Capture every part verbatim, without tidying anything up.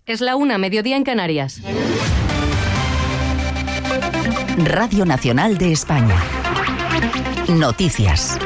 Es la una, mediodía en Canarias. Radio Nacional de España. Noticias.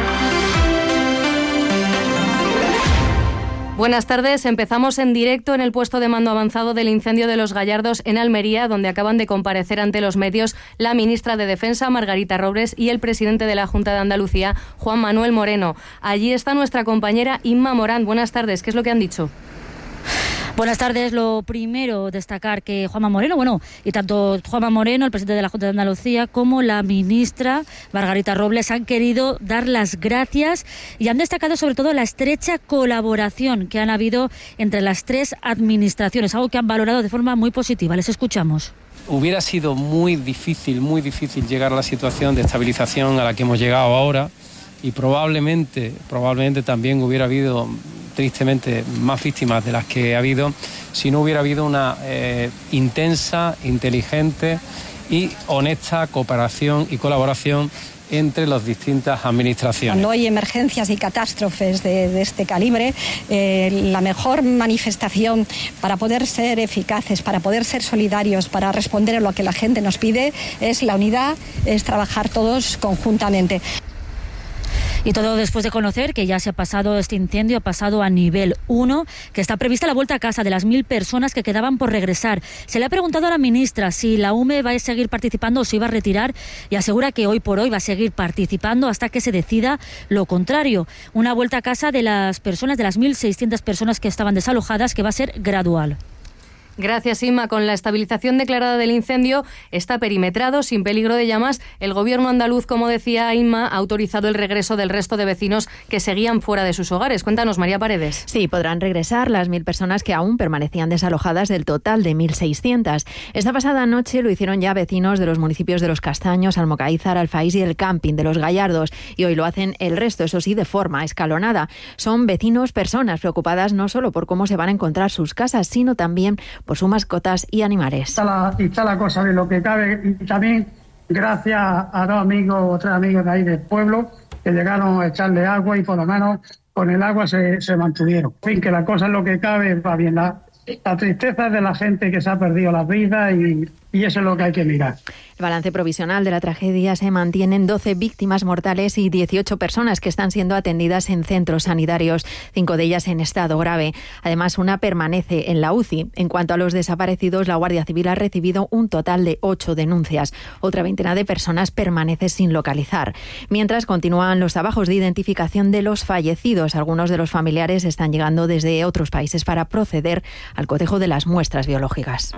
Buenas tardes. Empezamos en directo en el puesto de mando avanzado del incendio de Los Gallardos en Almería, donde acaban de comparecer ante los medios la ministra de Defensa, Margarita Robles, y el presidente de la Junta de Andalucía, Juan Manuel Moreno. Allí está nuestra compañera Inma Morán. Buenas tardes. ¿Qué es lo que han dicho? Buenas tardes. Lo primero, destacar que Juanma Moreno, bueno, y tanto Juanma Moreno, el presidente de la Junta de Andalucía, como la ministra Margarita Robles han querido dar las gracias y han destacado sobre todo la estrecha colaboración que han habido entre las tres administraciones, algo que han valorado de forma muy positiva. Les escuchamos. Hubiera sido muy difícil, muy difícil llegar a la situación de estabilización a la que hemos llegado ahora y probablemente, probablemente también hubiera habido tristemente más víctimas de las que ha habido si no hubiera habido una eh, intensa, inteligente y honesta cooperación y colaboración entre las distintas administraciones. Cuando hay emergencias y catástrofes de, de este calibre, eh, la mejor manifestación para poder ser eficaces, para poder ser solidarios, para responder a lo que la gente nos pide, es la unidad, es trabajar todos conjuntamente. Y todo después de conocer que ya se ha pasado este incendio, ha pasado a nivel uno, que está prevista la vuelta a casa de las mil personas que quedaban por regresar. Se le ha preguntado a la ministra si la U M E va a seguir participando o se iba a retirar, y asegura que hoy por hoy va a seguir participando hasta que se decida lo contrario. Una vuelta a casa de las personas, de las mil seiscientas personas que estaban desalojadas, que va a ser gradual. Gracias, Inma. Con la estabilización declarada del incendio, está perimetrado, sin peligro de llamas. El gobierno andaluz, como decía Inma, ha autorizado el regreso del resto de vecinos que seguían fuera de sus hogares. Cuéntanos, María Paredes. Sí, podrán regresar las mil personas que aún permanecían desalojadas del total de mil seiscientas. Esta pasada noche lo hicieron ya vecinos de los municipios de Los Castaños, Almocaízar, Alfaís y el Camping de Los Gallardos. Y hoy lo hacen el resto, eso sí, de forma escalonada. Son vecinos, personas preocupadas no solo por cómo se van a encontrar sus casas, sino también por sus mascotas y animales. Está la, está la cosa de lo que cabe, y también gracias a dos amigos o tres amigos de ahí del pueblo que llegaron a echarle agua y por lo menos con el agua se, se mantuvieron. En fin, que la cosa es lo que cabe, va bien. La, la tristeza es de la gente que se ha perdido las vidas y, y eso es lo que hay que mirar. El balance provisional de la tragedia se mantiene en doce víctimas mortales y dieciocho personas que están siendo atendidas en centros sanitarios, cinco de ellas en estado grave. Además, una permanece en la U C I. En cuanto a los desaparecidos, la Guardia Civil ha recibido un total de ocho denuncias. Otra veintena de personas permanece sin localizar. Mientras continúan los trabajos de identificación de los fallecidos, algunos de los familiares están llegando desde otros países para proceder al cotejo de las muestras biológicas.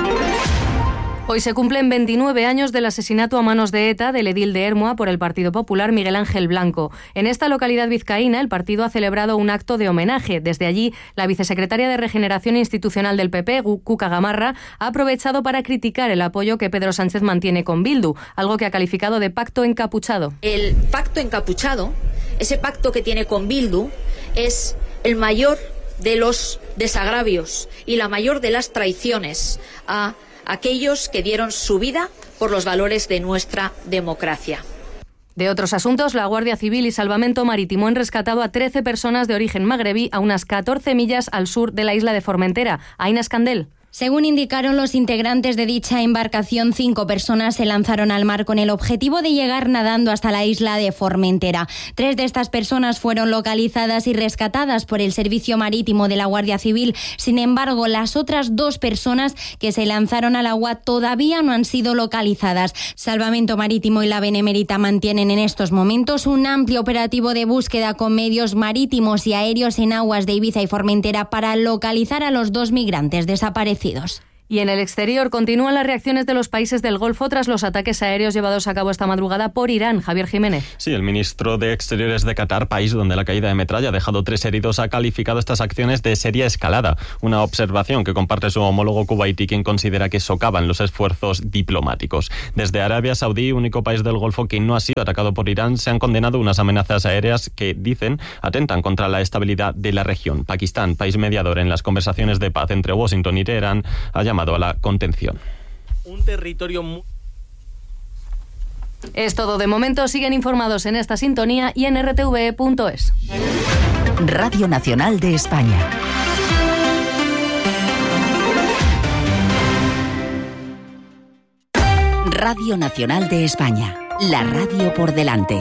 Hoy se cumplen veintinueve años del asesinato a manos de ETA del edil de Ermua por el Partido Popular Miguel Ángel Blanco. En esta localidad vizcaína, el partido ha celebrado un acto de homenaje. Desde allí, la vicesecretaria de Regeneración Institucional del P P, Cuca Gamarra, ha aprovechado para criticar el apoyo que Pedro Sánchez mantiene con Bildu, algo que ha calificado de pacto encapuchado. El pacto encapuchado, ese pacto que tiene con Bildu, es el mayor de los desagravios y la mayor de las traiciones a aquellos que dieron su vida por los valores de nuestra democracia. De otros asuntos, la Guardia Civil y Salvamento Marítimo han rescatado a trece personas de origen magrebí a unas catorce millas al sur de la isla de Formentera. Aina Escandel. Según indicaron los integrantes de dicha embarcación, cinco personas se lanzaron al mar con el objetivo de llegar nadando hasta la isla de Formentera. Tres de estas personas fueron localizadas y rescatadas por el Servicio Marítimo de la Guardia Civil. Sin embargo, las otras dos personas que se lanzaron al agua todavía no han sido localizadas. Salvamento Marítimo y la Benemérita mantienen en estos momentos un amplio operativo de búsqueda con medios marítimos y aéreos en aguas de Ibiza y Formentera para localizar a los dos migrantes desaparecidos. Y en el exterior continúan las reacciones de los países del Golfo tras los ataques aéreos llevados a cabo esta madrugada por Irán. Javier Jiménez. Sí, el ministro de Exteriores de Qatar, país donde la caída de metralla ha dejado tres heridos, ha calificado estas acciones de seria escalada. Una observación que comparte su homólogo kuwaití, quien considera que socavan los esfuerzos diplomáticos. Desde Arabia Saudí, único país del Golfo que no ha sido atacado por Irán, se han condenado unas amenazas aéreas que, dicen, atentan contra la estabilidad de la región. Pakistán, país mediador en las conversaciones de paz entre Washington y Teherán, ha llamado a la contención. Un territorio muy... Es todo de momento. Siguen informados en esta sintonía y en r t v punto es. Radio Nacional de España. Radio Nacional de España, la radio por delante.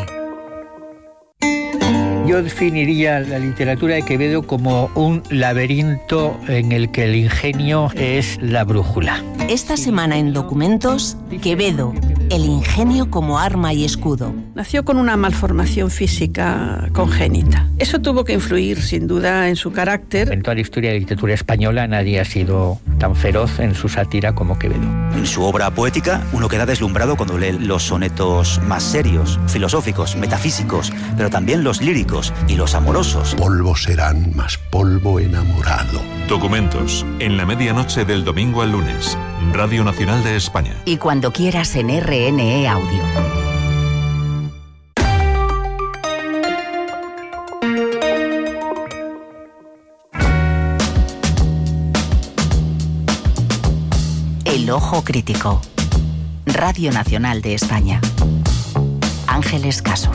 Yo definiría la literatura de Quevedo como un laberinto en el que el ingenio es la brújula. Esta semana en Documentos, Quevedo, el ingenio como arma y escudo. Nació con una malformación física congénita. Eso tuvo que influir, sin duda, en su carácter. En toda la historia de la literatura española nadie ha sido tan feroz en su sátira como Quevedo. En su obra poética uno queda deslumbrado cuando lee los sonetos más serios, filosóficos, metafísicos, pero también los líricos y los amorosos. Polvo serán, más polvo enamorado. Documentos, en la medianoche del domingo al lunes, Radio Nacional de España. Y cuando quieras en R N E Audio. El Ojo Crítico. Radio Nacional de España. Ángeles Caso.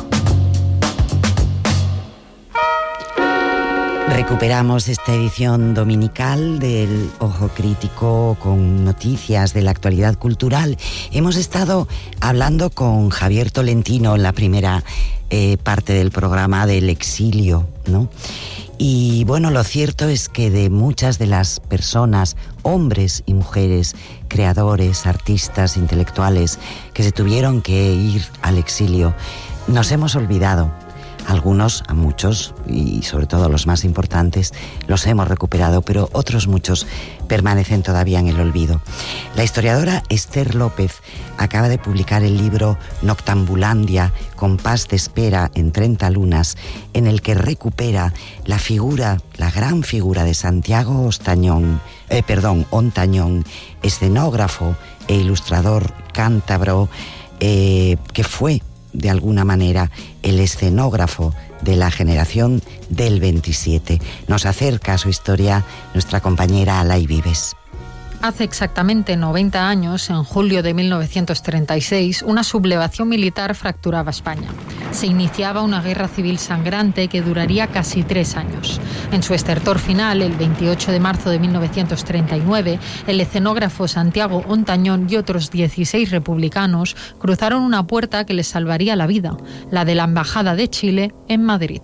Recuperamos esta edición dominical del Ojo Crítico con noticias de la actualidad cultural. Hemos estado hablando con Javier Tolentino en la primera eh, parte del programa del exilio, ¿no? Y bueno, lo cierto es que de muchas de las personas, hombres y mujeres, creadores, artistas, intelectuales, que se tuvieron que ir al exilio, nos hemos olvidado. Algunos, a muchos, y sobre todo los más importantes, los hemos recuperado, pero otros muchos permanecen todavía en el olvido. La historiadora Esther López acaba de publicar el libro Noctambulandia, compás de espera en treinta lunas, en el que recupera la figura, la gran figura de Santiago Ostañón, eh, perdón, Ontañón, escenógrafo e ilustrador cántabro, eh, que fue de alguna manera el escenógrafo de la generación del veintisiete. Nos acerca a su historia nuestra compañera Alay Vives. Hace exactamente noventa años, en julio de mil novecientos treinta y seis, una sublevación militar fracturaba España. Se iniciaba una guerra civil sangrante que duraría casi tres años. En su estertor final, el veintiocho de marzo de mil novecientos treinta y nueve, el escenógrafo Santiago Ontañón y otros dieciséis republicanos cruzaron una puerta que les salvaría la vida, la de la Embajada de Chile en Madrid.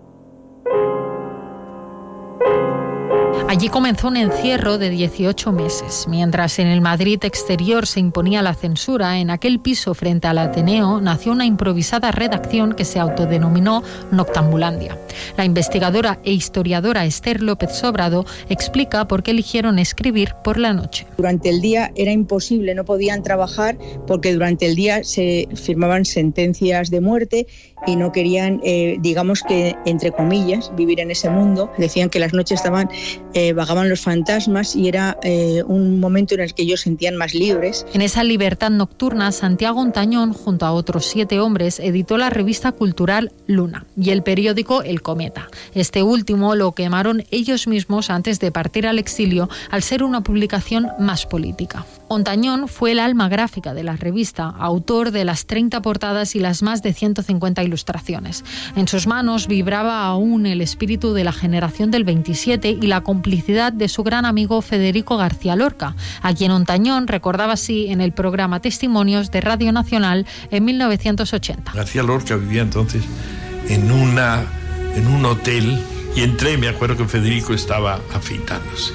Allí comenzó un encierro de dieciocho meses. Mientras en el Madrid exterior se imponía la censura, en aquel piso frente al Ateneo nació una improvisada redacción que se autodenominó Noctambulandia. La investigadora e historiadora Esther López Sobrado explica por qué eligieron escribir por la noche. Durante el día era imposible, no podían trabajar porque durante el día se firmaban sentencias de muerte y no querían, eh, digamos que, entre comillas, vivir en ese mundo. Decían que las noches estaban, eh, vagaban los fantasmas y era eh, un momento en el que ellos sentían más libres. En esa libertad nocturna, Santiago Ontañón, junto a otros siete hombres, editó la revista cultural Luna y el periódico El Cometa. Este último lo quemaron ellos mismos antes de partir al exilio, al ser una publicación más política. Ontañón fue el alma gráfica de la revista, autor de las treinta portadas y las más de ciento cincuenta ilustraciones. En sus manos vibraba aún el espíritu de la generación del veintisiete y la complicidad de su gran amigo Federico García Lorca, a quien Ontañón recordaba así en el programa Testimonios de Radio Nacional en mil novecientos ochenta. García Lorca vivía entonces en, una, en un hotel y entré, me acuerdo que Federico estaba afeitándose.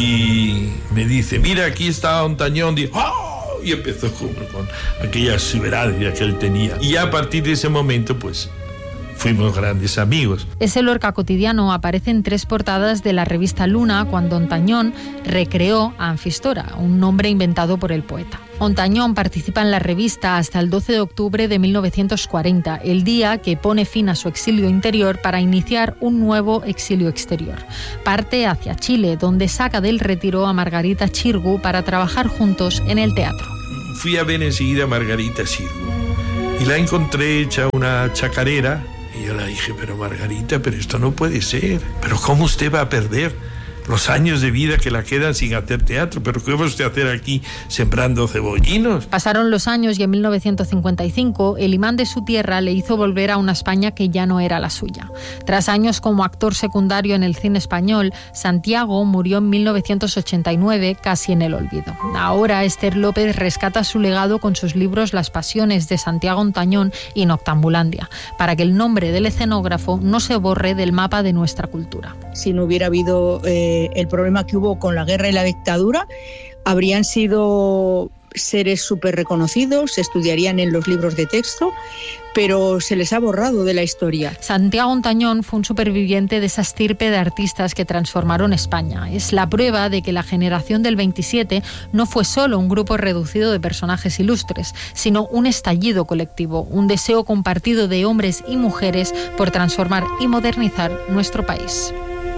Y me dice, mira, aquí está Ontañón. Y, ¡oh! y empezó con, con aquella exuberancia que él tenía. Y a partir de ese momento, pues, fuimos grandes amigos. Ese Lorca cotidiano aparece en tres portadas de la revista Luna cuando Ontañón recreó a Anfistora, un nombre inventado por el poeta. Ontañón participa en la revista hasta el doce de octubre de mil novecientos cuarenta, el día que pone fin a su exilio interior para iniciar un nuevo exilio exterior. Parte hacia Chile, donde saca del retiro a Margarita Xirgu para trabajar juntos en el teatro. Fui a ver enseguida a Margarita Xirgu y la encontré hecha una chacarera y yo le dije, pero Margarita, pero esto no puede ser, pero ¿cómo usted va a perder los años de vida que la quedan sin hacer teatro. Pero ¿qué va usted a hacer aquí sembrando cebollinos? Pasaron los años y en mil novecientos cincuenta y cinco el imán de su tierra le hizo volver a una España que ya no era la suya. Tras años como actor secundario en el cine español, Santiago murió en mil novecientos ochenta y nueve, casi en el olvido. Ahora Esther López rescata su legado con sus libros Las pasiones de Santiago Ontañón y Noctambulandia, para que el nombre del escenógrafo no se borre del mapa de nuestra cultura. Si no hubiera habido eh, el problema que hubo con la guerra y la dictadura, habrían sido seres súper reconocidos, se estudiarían en los libros de texto, pero se les ha borrado de la historia. Santiago Ontañón fue un superviviente de esa estirpe de artistas que transformaron España. Es la prueba de que la generación del veintisiete no fue solo un grupo reducido de personajes ilustres, sino un estallido colectivo, un deseo compartido de hombres y mujeres por transformar y modernizar nuestro país.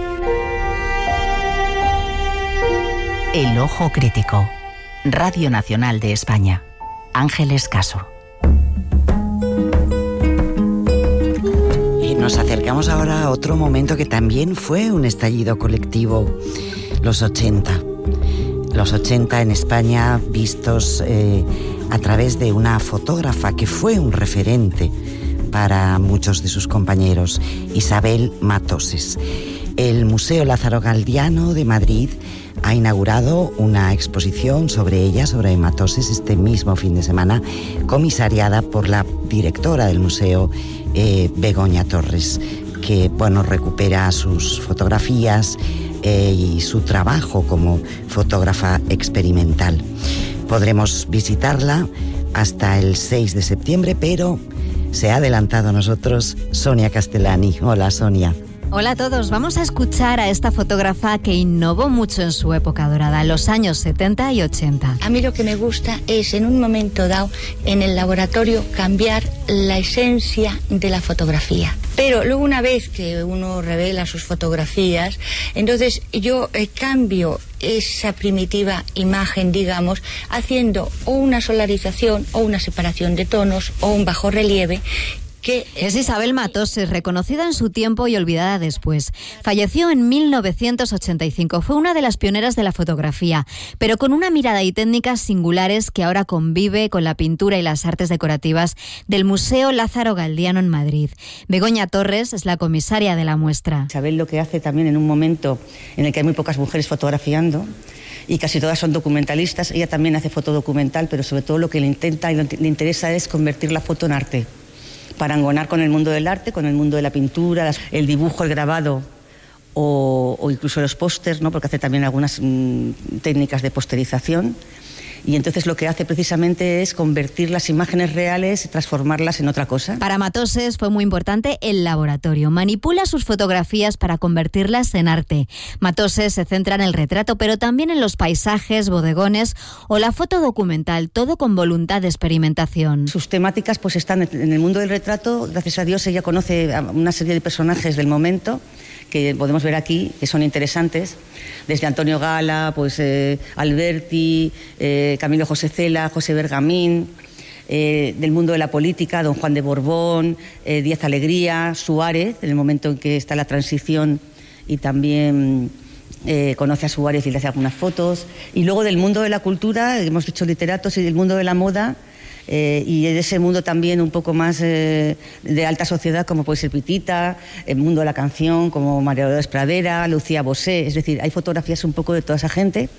El ojo crítico. Radio Nacional de España. Ángeles Caso. Y nos acercamos ahora a otro momento que también fue un estallido colectivo, los ochenta. Los ochenta en España vistos eh, a través de una fotógrafa que fue un referente para muchos de sus compañeros, Isabel Matoses. El Museo Lázaro Galdiano de Madrid ha inaugurado una exposición sobre ella, sobre Matoses, este mismo fin de semana, comisariada por la directora del museo, eh, Begoña Torres, que bueno, recupera sus fotografías eh, y su trabajo como fotógrafa experimental. Podremos visitarla hasta el seis de septiembre, pero se ha adelantado a nosotros Sonia Castellani. Hola, Sonia. Hola a todos, vamos a escuchar a esta fotógrafa que innovó mucho en su época dorada, los años setenta y ochenta. A mí lo que me gusta es, en un momento dado, en el laboratorio, cambiar la esencia de la fotografía. Pero luego, una vez que uno revela sus fotografías, entonces yo eh, cambio esa primitiva imagen, digamos, haciendo o una solarización o una separación de tonos o un bajo relieve. Que es Isabel Matoses, reconocida en su tiempo y olvidada después. Falleció en mil novecientos ochenta y cinco. Fue una de las pioneras de la fotografía, pero con una mirada y técnicas singulares que ahora convive con la pintura y las artes decorativas del Museo Lázaro Galdiano en Madrid. Begoña Torres es la comisaria de la muestra. Isabel lo que hace también en un momento en el que hay muy pocas mujeres fotografiando, y casi todas son documentalistas, ella también hace fotodocumental, pero sobre todo lo que le intenta y le interesa es convertir la foto en arte. Parangonar con el mundo del arte, con el mundo de la pintura, el dibujo, el grabado o, o incluso los pósters, ¿no? Porque hace también algunas mmm, técnicas de posterización. Y entonces lo que hace precisamente es convertir las imágenes reales y transformarlas en otra cosa. Para Matoses fue muy importante el laboratorio. Manipula sus fotografías para convertirlas en arte. Matoses se centra en el retrato, pero también en los paisajes, bodegones o la foto documental, todo con voluntad de experimentación. Sus temáticas pues están en el mundo del retrato. Gracias a Dios ella conoce a una serie de personajes del momento que podemos ver aquí, que son interesantes, desde Antonio Gala, pues eh, Alberti, eh, Camilo José Cela, José Bergamín, eh, del mundo de la política, don Juan de Borbón, eh, Díaz Alegría, Suárez, en el momento en que está la transición, y también eh, conoce a Suárez y le hace algunas fotos, y luego del mundo de la cultura, hemos dicho literatos, y del mundo de la moda, Eh, y de ese mundo también un poco más eh, de alta sociedad, como puede ser Pitita, el mundo de la canción, como María Dolores Pradera, Lucía Bosé. Es decir, hay fotografías un poco de toda esa gente,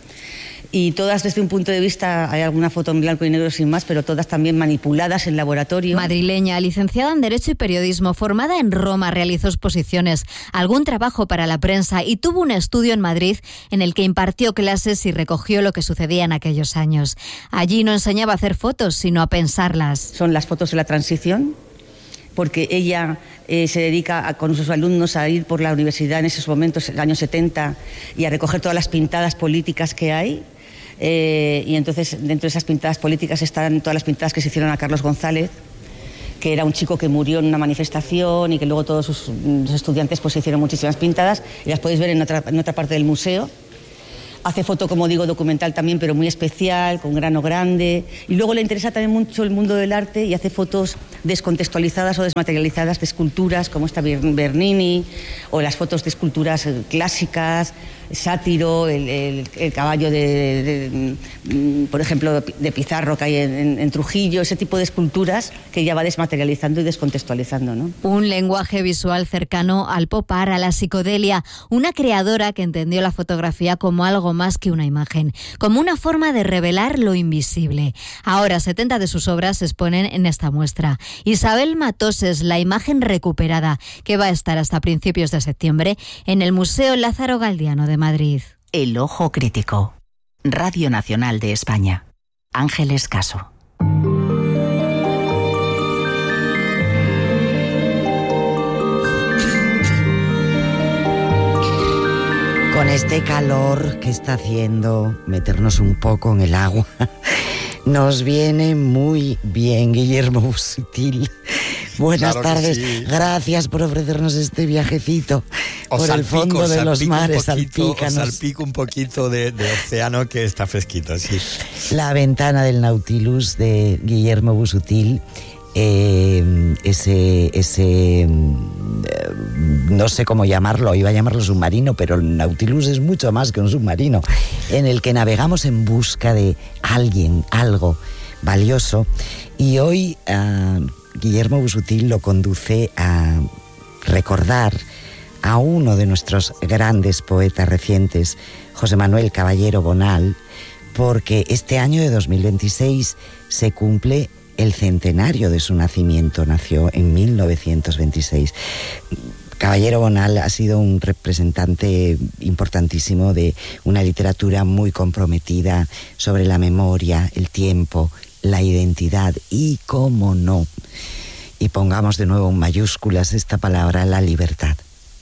y todas desde un punto de vista, hay alguna foto en blanco y negro sin más, pero todas también manipuladas en laboratorio. Madrileña, licenciada en Derecho y Periodismo, formada en Roma, realizó exposiciones, algún trabajo para la prensa y tuvo un estudio en Madrid en el que impartió clases y recogió lo que sucedía en aquellos años. Allí no enseñaba a hacer fotos, sino a pensarlas. Son las fotos de la transición, porque ella eh, se dedica a, con sus alumnos a ir por la universidad en esos momentos, en los años setenta, y a recoger todas las pintadas políticas que hay. Eh, y entonces dentro de esas pintadas políticas están todas las pintadas que se hicieron a Carlos González, que era un chico que murió en una manifestación, y que luego todos sus, sus estudiantes pues hicieron muchísimas pintadas, y las podéis ver en otra, en otra parte del museo. Hace foto, como digo, documental también, pero muy especial, con grano grande. Y luego le interesa también mucho el mundo del arte y hace fotos descontextualizadas o desmaterializadas de esculturas, como esta Bernini, o las fotos de esculturas clásicas, sátiro, el, el, el caballo de, de, de, por ejemplo, de Pizarro que hay en, en, en Trujillo, ese tipo de esculturas que ya va desmaterializando y descontextualizando, ¿no? Un lenguaje visual cercano al pop art, a la psicodelia, una creadora que entendió la fotografía como algo más que una imagen, como una forma de revelar lo invisible. Ahora, setenta de sus obras se exponen en esta muestra. Isabel Matoses, la imagen recuperada, que va a estar hasta principios de septiembre en el Museo Lázaro Galdiano de Madrid. El ojo crítico. Radio Nacional de España. Ángeles Caso. Con este calor que está haciendo, meternos un poco en el agua nos viene muy bien. Guillermo Busutil, buenas claro tardes. Sí. Gracias por ofrecernos este viajecito os por salpico, el fondo de los mares. Salpícanos. Os salpico un poquito de, de océano que está fresquito, sí. La ventana del Nautilus de Guillermo Busutil. Eh, ese, ese eh, no sé cómo llamarlo, iba a llamarlo submarino, pero el Nautilus es mucho más que un submarino, en el que navegamos en busca de alguien, algo valioso. Y hoy uh, Guillermo Busutil lo conduce a recordar a uno de nuestros grandes poetas recientes, José Manuel Caballero Bonal, porque este año de dos mil veintiséis se cumple el centenario de su nacimiento. Nació en mil novecientos veintiséis. Caballero Bonal ha sido un representante importantísimo de una literatura muy comprometida sobre la memoria, el tiempo, la identidad y, cómo no, y pongamos de nuevo en mayúsculas esta palabra, la libertad.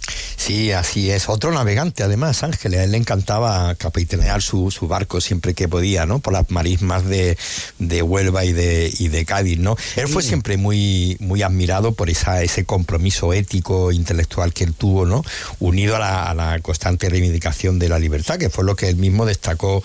Sí, así es. Otro navegante, además, Ángeles. A él le encantaba capitanear su, su barco siempre que podía, ¿no? Por las marismas de, de Huelva y de, y de Cádiz, ¿no? Él fue sí. siempre muy, muy admirado por esa, ese compromiso ético, intelectual que él tuvo, ¿no? Unido a la, a la constante reivindicación de la libertad, que fue lo que él mismo destacó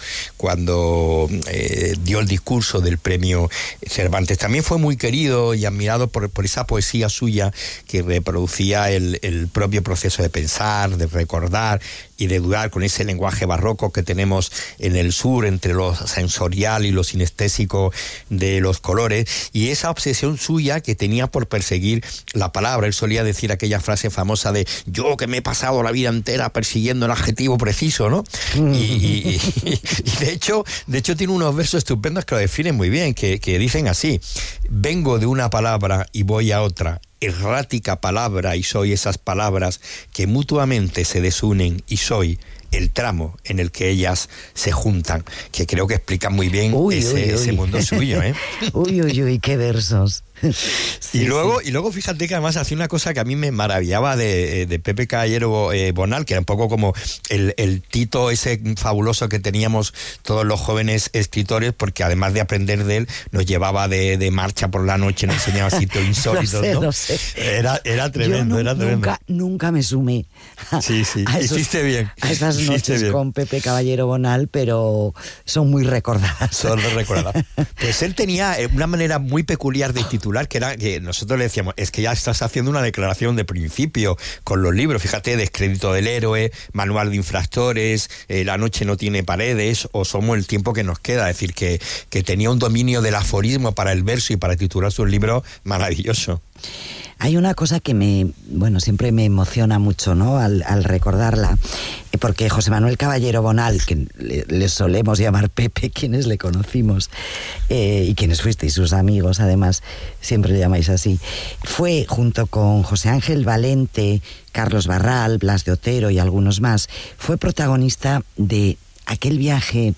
cuando eh, dio el discurso del premio Cervantes. También fue muy querido y admirado por, por esa poesía suya que reproducía el, el propio proceso de pensar, de recordar y de dudar, con ese lenguaje barroco que tenemos en el sur, entre lo sensorial y lo sinestésico de los colores, y esa obsesión suya que tenía por perseguir la palabra. Él solía decir aquella frase famosa de yo que me he pasado la vida entera persiguiendo el adjetivo preciso, ¿no? Y, y, y, y de hecho, de hecho tiene unos versos estupendos que lo definen muy bien, que, que dicen así: vengo de una palabra y voy a otra, errática palabra, y soy esas palabras que mutuamente se desunen, y soy el tramo en el que ellas se juntan, que creo que explica muy bien uy, ese, uy, uy. ese mundo suyo, ¿eh? Uy, uy, uy, qué versos. Sí, y luego sí. y luego fíjate que además hacía una cosa que a mí me maravillaba de, de Pepe Caballero eh, Bonal, que era un poco como el, el Tito ese fabuloso que teníamos todos los jóvenes escritores, porque además de aprender de él, nos llevaba de, de marcha por la noche, nos enseñaba sitios insólitos, lo sé, ¿no? Lo sé. Era, era tremendo, Yo no, era tremendo. Nunca, nunca me sumé a, sí, sí, a esos, hiciste bien. A esas hiciste noches bien. con Pepe Caballero Bonal, pero son muy recordadas. Son recordadas. Pues él tenía una manera muy peculiar de titular, que era que nosotros le decíamos, es que ya estás haciendo una declaración de principio con los libros, fíjate, Descrédito del héroe, Manual de infractores, eh, La noche no tiene paredes, o Somos el tiempo que nos queda. Es decir, que, que tenía un dominio del aforismo para el verso y para titular sus libros maravilloso. Hay una cosa que me, bueno, siempre me emociona mucho, ¿no? Al, al recordarla, porque José Manuel Caballero Bonal, que le, le solemos llamar Pepe, quienes le conocimos, eh, y quienes fuisteis sus amigos, además, siempre le llamáis así, fue junto con José Ángel Valente, Carlos Barral, Blas de Otero y algunos más, fue protagonista de aquel viaje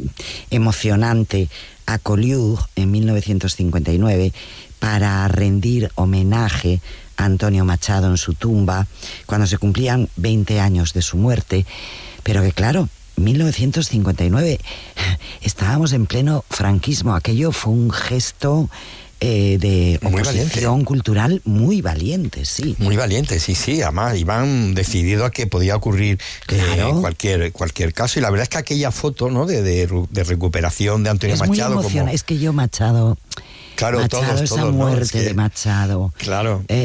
emocionante a Collioure en mil novecientos cincuenta y nueve, para rendir homenaje a Antonio Machado en su tumba, cuando se cumplían veinte años de su muerte. Pero que claro, mil novecientos cincuenta y nueve, estábamos en pleno franquismo. Aquello fue un gesto eh, de muy oposición valiente. cultural muy valiente, sí. Muy valiente, sí, sí. Además, iban decididos a que podía ocurrir claro. eh, cualquier, cualquier caso. Y la verdad es que aquella foto, ¿no?, de, de, de recuperación de Antonio es Machado. Muy emociona. Como... Es que yo, Machado... Claro, Machado, todos, esa todos, muerte ¿no? Es que... de Machado. Claro. Eh,